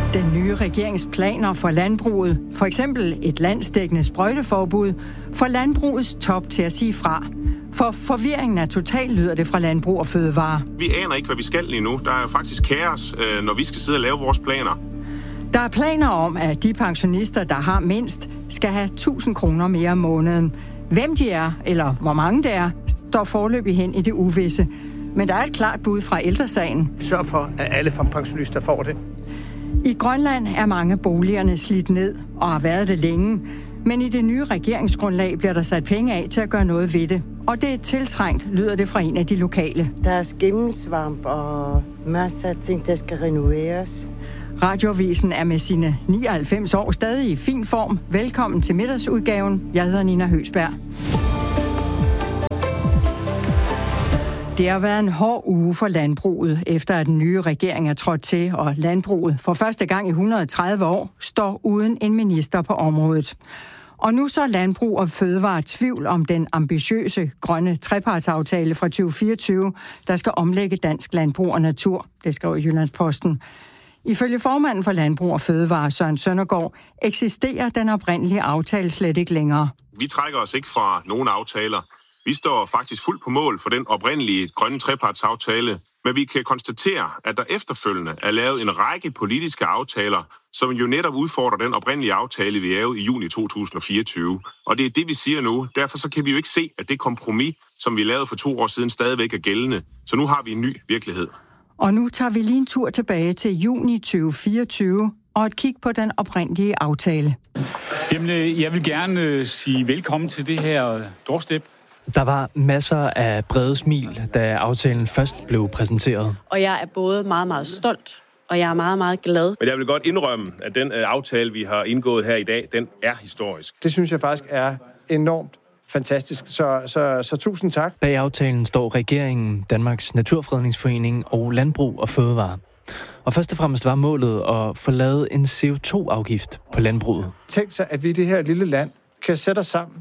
Den nye regerings planer for landbruget, for eksempel et landsdækkende sprøjteforbud, får landbrugets top til at sige fra. For forvirringen er total, lyder det fra Landbrug og Fødevare. Vi aner ikke, hvad vi skal lige nu. Der er jo faktisk kaos, når vi skal sidde og lave vores planer. Der er planer om, at de pensionister, der har mindst, skal have 1.000 kroner mere om måneden. Hvem de er, eller hvor mange det er, står foreløbig hen i det uvisse. Men der er et klart bud fra Ældresagen. Sørg for, at alle pensionister får det. I Grønland er mange boligerne slidt ned og har været det længe. Men i det nye regeringsgrundlag bliver der sat penge af til at gøre noget ved det. Og det er tiltrængt, lyder det fra en af de lokale. Der er skimmelsvamp og masser af ting, der skal renoveres. Radioavisen er med sine 99 år stadig i fin form. Velkommen til middagsudgaven. Jeg hedder Nina Høgsberg. Det har været en hård uge for landbruget, efter at den nye regering er trådt til, og landbruget for første gang i 130 år står uden en minister på området. Og nu så Landbrug og Fødevare tvivl om den ambitiøse grønne trepartsaftale fra 2024, der skal omlægge dansk landbrug og natur, det skriver Jyllandsposten. Ifølge formanden for Landbrug og Fødevare, Søren Søndergaard, eksisterer den oprindelige aftale slet ikke længere. Vi trækker os ikke fra nogen aftaler. Vi står faktisk fuldt på mål for den oprindelige grønne trepartsaftale, men vi kan konstatere, at der efterfølgende er lavet en række politiske aftaler, som jo netop udfordrer den oprindelige aftale, vi lavede i juni 2024. Og det er det, vi siger nu. Derfor så kan vi jo ikke se, at det kompromis, som vi lavede for 2 år siden, stadigvæk er gældende. Så nu har vi en ny virkelighed. Og nu tager vi lige en tur tilbage til juni 2024 og et kig på den oprindelige aftale. Jamen, jeg vil gerne sige velkommen til det her doorstep. Der var masser af brede smil, da aftalen først blev præsenteret. Og jeg er både meget, meget stolt, og jeg er meget, meget glad. Men jeg vil godt indrømme, at den aftale, vi har indgået her i dag, den er historisk. Det synes jeg faktisk er enormt fantastisk. Så tusind tak. Bag aftalen står regeringen, Danmarks Naturfredningsforening og Landbrug og Fødevare. Og først og fremmest var målet at få lavet en CO2-afgift på landbruget. Tænk sig, at vi i det her lille land kan sætte os sammen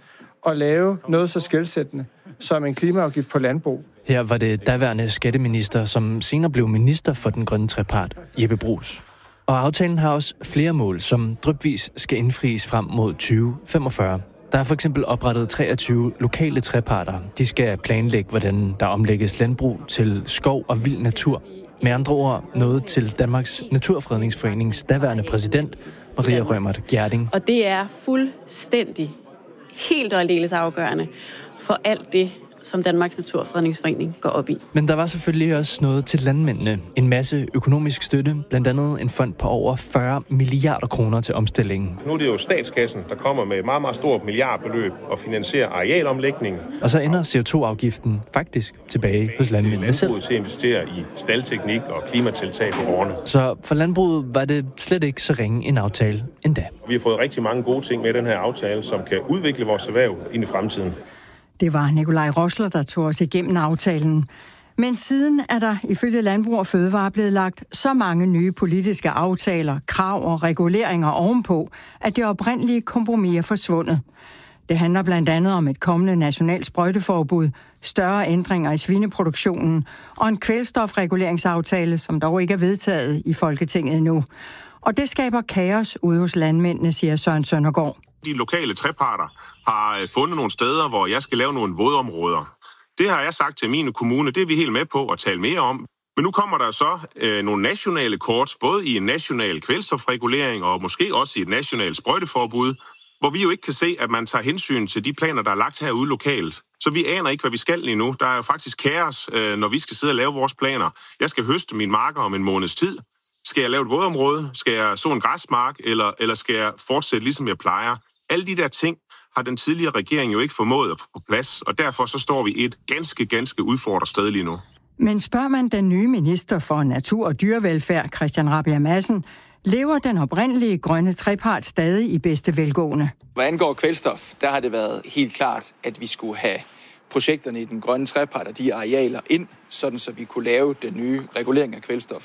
og lave noget så skelsættende som en klimaafgift på landbrug. Her var det daværende skatteminister, som senere blev minister for den grønne trepart, Jeppe Bruus. Og aftalen har også flere mål, som drypvis skal indfries frem mod 2045. Der er for eksempel oprettet 23 lokale treparter. De skal planlægge, hvordan der omlægges landbrug til skov og vild natur. Med andre ord noget til Danmarks Naturfredningsforenings daværende præsident, Maria Rømert Gjerding. Og det er fuldstændig helt og aldeles afgørende for alt det, som Danmarks Naturfredningsforening går op i. Men der var selvfølgelig også noget til landmændene. En masse økonomisk støtte, blandt andet en fond på over 40 milliarder kroner til omstillingen. Nu er det jo statskassen, der kommer med et meget, meget stort milliardbeløb og finansierer arealomlægningen. Og så ender CO2-afgiften faktisk tilbage hos landmændene selv. Landbruget til at investere i staldteknik og klimatiltag for gårdene. Så for landbruget var det slet ikke så ringe en aftale endda. Vi har fået rigtig mange gode ting med den her aftale, som kan udvikle vores erhverv ind i fremtiden. Det var Nikolaj Rosler, der tog os igennem aftalen. Men siden er der ifølge Landbrug og Fødevare blevet lagt så mange nye politiske aftaler, krav og reguleringer ovenpå, at det oprindelige kompromis er forsvundet. Det handler blandt andet om et kommende nationalt sprøjteforbud, større ændringer i svineproduktionen og en kvælstofreguleringsaftale, som dog ikke er vedtaget i Folketinget endnu. Og det skaber kaos ude hos landmændene, siger Søren Søndergaard. De lokale treparter har fundet nogle steder, hvor jeg skal lave nogle vådområder. Det har jeg sagt til mine kommune, det er vi helt med på at tale mere om. Men nu kommer der så nogle nationale kort, både i en national kvælstofregulering og måske også i et nationalt sprøjteforbud, hvor vi jo ikke kan se, at man tager hensyn til de planer, der er lagt herude lokalt. Så vi aner ikke, hvad vi skal lige nu. Der er jo faktisk kaos, når vi skal sidde og lave vores planer. Jeg skal høste mine marker om en måneds tid. Skal jeg lave et vådområde? Skal jeg så en græsmark? Eller skal jeg fortsætte, ligesom jeg plejer? Alle de der ting har den tidligere regering jo ikke formået at få på plads, og derfor så står vi et ganske udfordret sted lige nu. Men spørger man den nye minister for natur og dyrevelfærd, Christian Rabjerg Madsen, lever den oprindelige grønne trepart stadig i bedste velgående? Hvad angår kvælstof, der har det været helt klart, at vi skulle have projekterne i den grønne trepart og de arealer ind, sådan så vi kunne lave den nye regulering af kvælstof.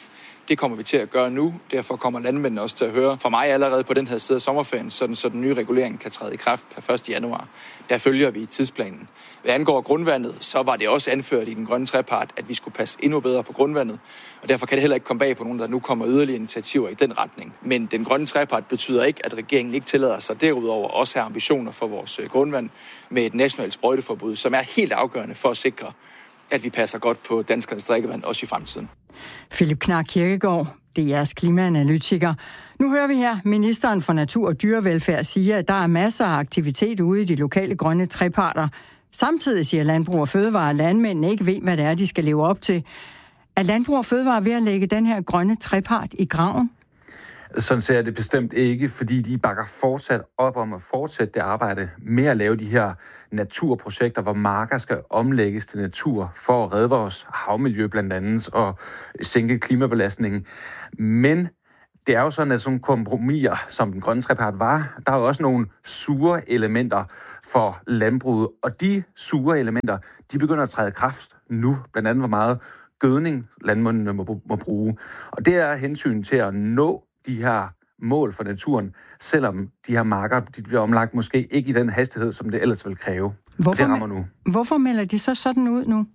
Det kommer vi til at gøre nu. Derfor kommer landmændene også til at høre fra mig allerede på den her sted af sommerferien, så den nye regulering kan træde i kraft per 1. januar. Der følger vi tidsplanen. Hvad angår grundvandet, så var det også anført i den grønne trepart, at vi skulle passe endnu bedre på grundvandet. Og derfor kan det heller ikke komme bag på nogen, der nu kommer yderligere initiativer i den retning. Men den grønne trepart betyder ikke, at regeringen ikke tillader sig derudover også have ambitioner for vores grundvand med et nationalt sprøjteforbud, som er helt afgørende for at sikre, at vi passer godt på danskernes drikkevand også i fremtiden. Philip Knark Kirkegaard, DR's klimaanalytiker. Nu hører vi her ministeren for Natur og Dyrevelfærd sige, at der er masser af aktivitet ude i de lokale grønne treparter. Samtidig siger Landbrug og Fødevare, at landmændene ikke ved, hvad det er, de skal leve op til. Er Landbrug og Fødevare ved at lægge den her grønne trepart i graven? Sådan ser jeg det bestemt ikke, fordi de bakker fortsat op om at fortsætte det arbejde med at lave de her naturprojekter, hvor marker skal omlægges til natur for at redde vores havmiljø blandt andet og sænke klimabelastningen. Men det er jo sådan, at sådan kompromiser, som den grønne trepart var, der er jo også nogle sure elementer for landbruget, og de sure elementer, de begynder at træde i kraft nu, blandt andet hvor meget gødning landmændene må bruge. Og det er hensyn til at nå de her mål for naturen, selvom de her marker, de bliver omlagt måske ikke i den hastighed, som det ellers vil kræve. Det rammer nu. Hvorfor melder de så sådan ud nu?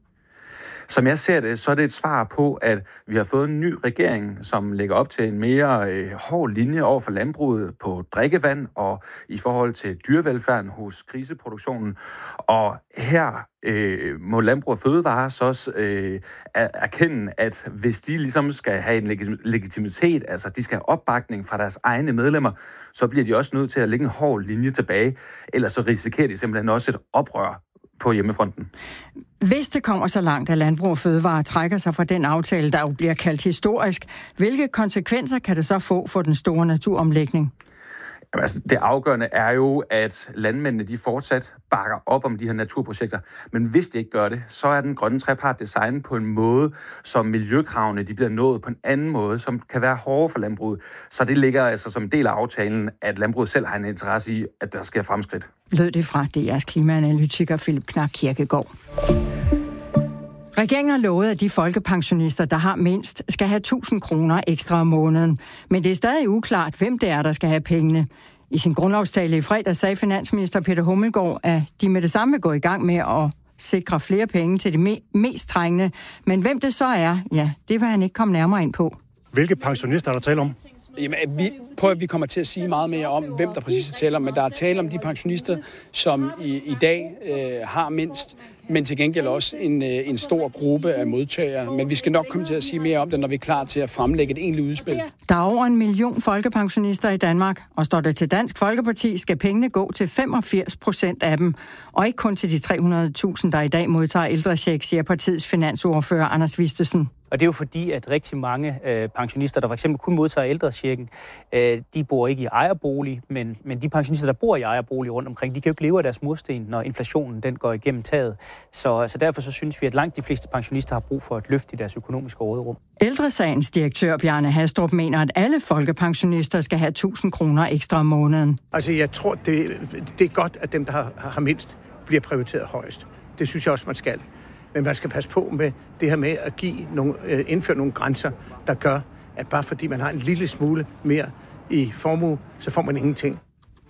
Som jeg ser det, så er det et svar på, at vi har fået en ny regering, som lægger op til en mere hård linje over for landbruget på drikkevand og i forhold til dyrevelfærden hos griseproduktionen. Og her må Landbrug og Fødevare så også erkende, at hvis de ligesom skal have en legitimitet, altså de skal have opbakning fra deres egne medlemmer, så bliver de også nødt til at lægge en hård linje tilbage, ellers så risikerer de simpelthen også et oprør på hjemmefronten. Hvis det kommer så langt, at Landbrug og Fødevare trækker sig fra den aftale, der jo bliver kaldt historisk, hvilke konsekvenser kan det så få for den store naturomlægning? Jamen, altså, det afgørende er jo, at landmændene de fortsat bakker op om de her naturprojekter. Men hvis de ikke gør det, så er den grønne trepart designet på en måde, som miljøkravene de bliver nået på en anden måde, som kan være hårdere for landbruget. Så det ligger altså som en del af aftalen, at landbruget selv har en interesse i, at der sker fremskridt. Lød det fra DR's klimaanalytiker Philip Knark Kirkegaard. Regeringen har lovet, at de folkepensionister, der har mindst, skal have 1.000 kroner ekstra om måneden. Men det er stadig uklart, hvem det er, der skal have pengene. I sin grundlovstale i fredag sagde finansminister Peter Hummelgaard, at de med det samme vil gå i gang med at sikre flere penge til de mest trængende. Men hvem det så er, ja, det vil han ikke komme nærmere ind på. Hvilke pensionister er der tale om? Jamen, vi kommer til at sige meget mere om, hvem der præcis er tale om, men der er tale om de pensionister, som i dag har mindst, men til gengæld også en stor gruppe af modtagere. Men vi skal nok komme til at sige mere om det, når vi er klar til at fremlægge et egentligt udspil. Der er over 1 million folkepensionister i Danmark, og står det til Dansk Folkeparti, skal pengene gå til 85% af dem, og ikke kun til de 300.000, der i dag modtager ældrecheck, siger partiets finansordfører Anders Vistesen. Og det er jo fordi, at rigtig mange pensionister, der for eksempel kun modtager ældrechecken, de bor ikke i ejerbolig, men de pensionister, der bor i ejerbolig rundt omkring, de kan jo ikke leve af deres mursten, når inflationen den går igennem taget. Så derfor så synes vi, at langt de fleste pensionister har brug for et løft i deres økonomiske råderum. Ældresagens direktør Bjarne Hastrup mener, at alle folkepensionister skal have 1.000 kroner ekstra om måneden. Altså jeg tror, det er godt, at dem, der har mindst, bliver prioriteret højst. Det synes jeg også, man skal. Men man skal passe på med det her med at indføre nogle grænser, der gør, at bare fordi man har en lille smule mere i formue, så får man ingenting.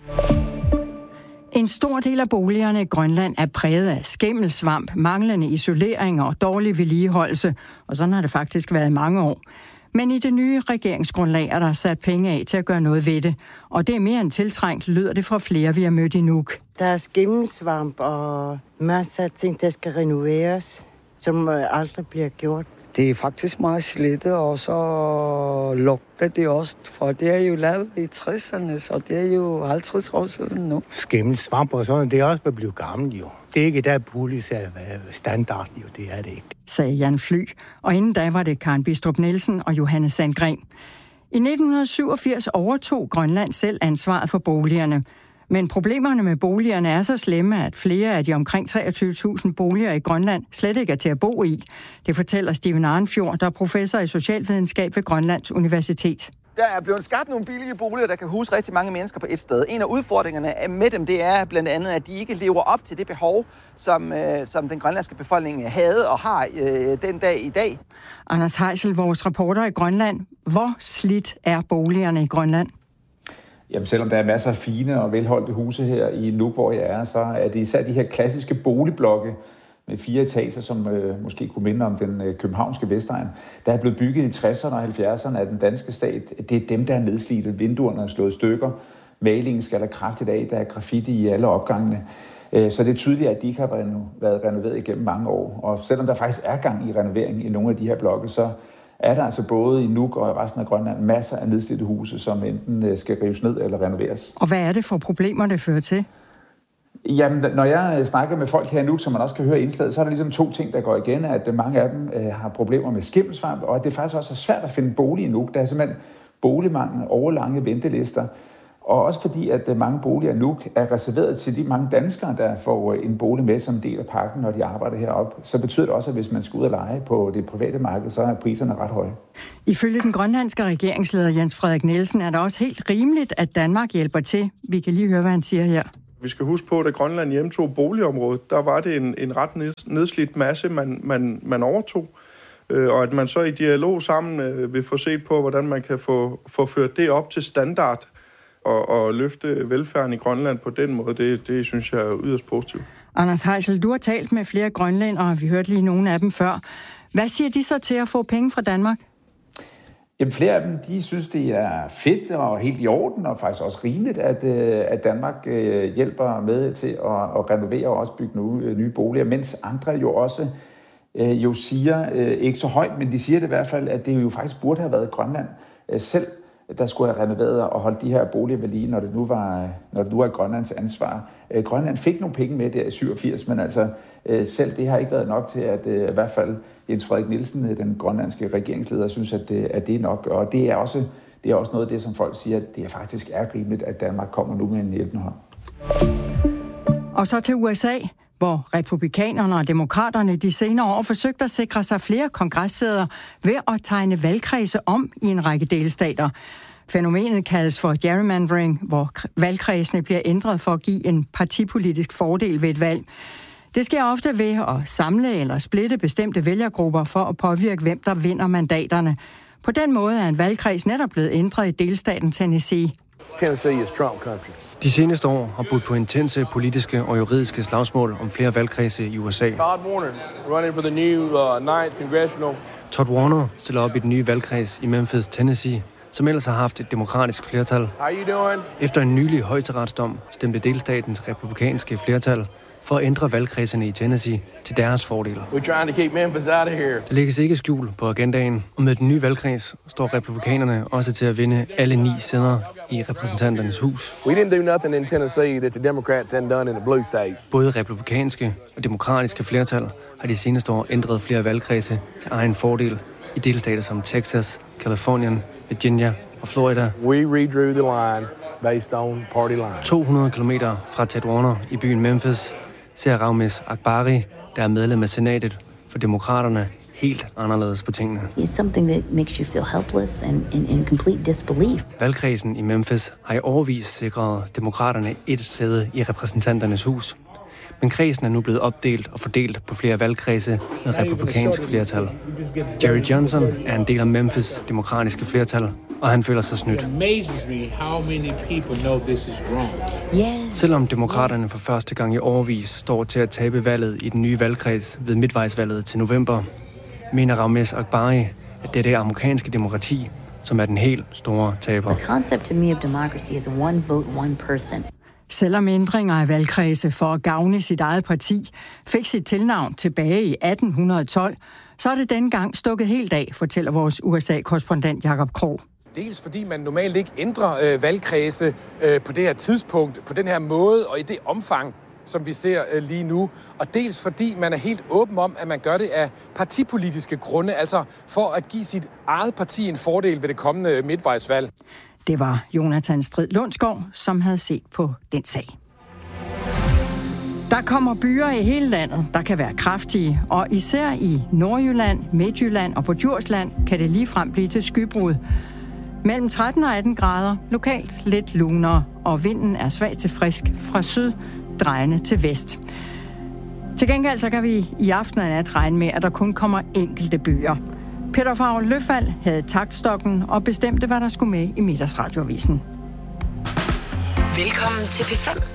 En stor del af boligerne i Grønland er præget af skimmelsvamp, manglende isolering og dårlig vedligeholdelse, og sådan har det faktisk været i mange år. Men i det nye regeringsgrundlag er der sat penge af til at gøre noget ved det, og det er mere end tiltrængt, lyder det fra flere, vi har mødt i Nuuk. Der er skimmelsvamp og masser af ting, der skal renoveres, som aldrig bliver gjort. Det er faktisk meget slettet, og så lugter det også, for det er jo lavet i 60'erne, så det er jo 50 år siden nu. Skimmelsvamp og sådan, det er også blevet gammelt jo. Det er ikke der bolig standard jo, det er det ikke. Sagde Jan Fly, og inden da var det Karen Bistrup Nielsen og Johannes Sandgren. I 1987 overtog Grønland selv ansvaret for boligerne. Men problemerne med boligerne er så slemme, at flere af de omkring 23.000 boliger i Grønland slet ikke er til at bo i. Det fortæller Steven Arnfjord, der er professor i socialvidenskab ved Grønlands Universitet. Der er blevet skabt nogle billige boliger, der kan huse rigtig mange mennesker på et sted. En af udfordringerne med dem, det er blandt andet, at de ikke lever op til det behov, som den grønlandske befolkning havde og har den dag i dag. Anders Heisel, vores reporter i Grønland. Hvor slidt er boligerne i Grønland? Jamen, selvom der er masser af fine og velholdte huse her i Nuuk, hvor jeg er, så er det især de her klassiske boligblokke med 4 etager, som måske kunne minde om den københavnske Vestegn, der er blevet bygget i 60'erne og 70'erne af den danske stat. Det er dem, der er nedslidte. Vinduerne er slået i stykker. Malingen skal der kraftigt af. Der er graffiti i alle opgangene. Så det er tydeligt, at de ikke har været renoveret igennem mange år. Og selvom der faktisk er gang i renovering i nogle af de her blokke, så er der altså både i Nuuk og i resten af Grønland masser af nedslidte huse, som enten skal rives ned eller renoveres. Og hvad er det for problemer, det fører til? Jamen, når jeg snakker med folk her i Nuuk, som man også kan høre i indslaget, så er der ligesom 2 ting, der går igen, at mange af dem har problemer med skimmelsvamp, og at det faktisk også er svært at finde bolig i Nuuk. Der er simpelthen boligmangel, overlange ventelister, og også fordi, at mange boliger i Nuuk er reserveret til de mange danskere, der får en bolig med som del af pakken, når de arbejder heroppe. Så betyder det også, at hvis man skal ud og lege på det private marked, så er priserne ret høje. Ifølge den grønlandske regeringsleder Jens Frederik Nielsen er det også helt rimeligt, at Danmark hjælper til. Vi kan lige høre, hvad han siger her. Vi skal huske på, at da Grønland hjemtog boligområdet, der var det en ret nedslidt masse, man overtog. Og at man så i dialog sammen vil få set på, hvordan man kan få ført det op til standard og løfte velfærden i Grønland på den måde, det synes jeg er yderst positivt. Anders Heisel, du har talt med flere grønlændere, og vi hørte lige nogle af dem før. Hvad siger de så til at få penge fra Danmark? Jamen, flere af dem, de synes, det er fedt og helt i orden, og faktisk også rimeligt, at Danmark hjælper med til at renovere og også bygge nye boliger, mens andre jo også siger, ikke så højt, men de siger det i hvert fald, at det jo faktisk burde have været Grønland selv, der skulle have renoveret og holdt de her boliger ved lige, når det nu er Grønlands ansvar. Grønland fik nogle penge med der i 87, men altså selv det har ikke været nok til, at i hvert fald Jens Frederik Nielsen, den grønlandske regeringsleder, synes, at det er nok. Og det er også noget af det, som folk siger, at det faktisk er rimeligt, at Danmark kommer nu med en hjælpende hånd. Og så til USA, hvor republikanerne og demokraterne de senere år forsøgte at sikre sig flere kongressæder ved at tegne valgkredse om i en række delstater. Fænomenet kaldes for gerrymandering, hvor valgkredsene bliver ændret for at give en partipolitisk fordel ved et valg. Det sker ofte ved at samle eller splitte bestemte vælgergrupper for at påvirke, hvem der vinder mandaterne. På den måde er en valgkreds netop blevet ændret i delstaten Tennessee. Tennessee is Trump country. De seneste år har budt på intense politiske og juridiske slagsmål om flere valgkredse i USA. Todd Warner running for the new 9th congressional. Todd Warner stiller op i den nye valgkreds i Memphis, Tennessee, som ellers har haft et demokratisk flertal. Efter en nylig højesteretsdom stemte delstatens republikanske flertal for at ændre valgkredserne i Tennessee til deres fordel. Der lægges ikke skjul på agendaen, og med den nye valgkreds står republikanerne også til at vinde alle 9 sæder i repræsentanternes hus. Både republikanske og demokratiske flertal har de seneste år ændret flere valgkredse til egen fordel i delstater som Texas, Californien, Virginia og Florida. We redrew the lines based on party lines. 200 kilometer fra Ted Warner i byen Memphis ser Raumes Akbari, der er medlem af senatet for demokraterne, helt anderledes på tingene. It's something that makes you feel helpless and in complete disbelief. Valgkredsen i Memphis har i årevis sikret demokraterne et sæde i repræsentanternes hus. Men kredsen er nu blevet opdelt og fordelt på flere valgkredse med republikansk flertal. Jerry Johnson er en del af Memphis' demokratiske flertal, og han føler sig snydt. Selvom demokraterne for første gang i årevis står til at tabe valget i den nye valgkreds ved midtvejsvalget til november, mener Raumes Akbari, at det er det amerikanske demokrati, som er den helt store taber. The concept to me of democracy is one vote, one person. Selvom ændringer af valgkredse for at gavne sit eget parti fik sit tilnavn tilbage i 1812, så er det dengang stukket helt af, fortæller vores USA-korrespondent Jakob Krog. Dels fordi man normalt ikke ændrer valgkredse på det her tidspunkt, på den her måde og i det omfang, som vi ser lige nu. Og dels fordi man er helt åben om, at man gør det af partipolitiske grunde, altså for at give sit eget parti en fordel ved det kommende midtvejsvalg. Det var Jonathan Strid Lundsgaard, som havde set på den sag. Der kommer byer i hele landet, der kan være kraftige, og især i Nordjylland, Midtjylland og på Djursland kan det ligefrem blive til skybrud. Mellem 13 og 18 grader, lokalt lidt lunere, og vinden er svag til frisk fra syd, drejende til vest. Til gengæld så kan vi i aften og nat regne med, at der kun kommer enkelte byer. Peter Favre Løfald havde taktstokken og bestemte, hvad der skulle med i Middagsradioavisen. Velkommen til P5.